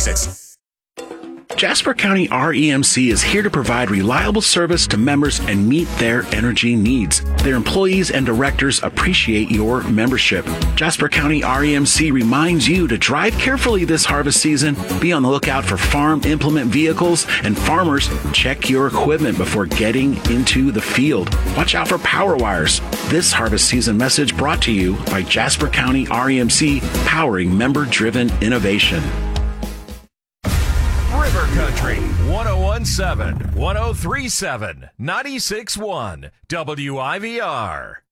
866. Jasper County REMC is here to provide reliable service to members and meet their energy needs. Their employees and directors appreciate your membership. Jasper County REMC reminds you to drive carefully this harvest season. Be on the lookout for farm implement vehicles, and farmers, check your equipment before getting into the field. Watch out for power wires. This harvest season message brought to you by Jasper County REMC, powering member-driven innovation. River Country 1017, 1037, 96.1 WIVR.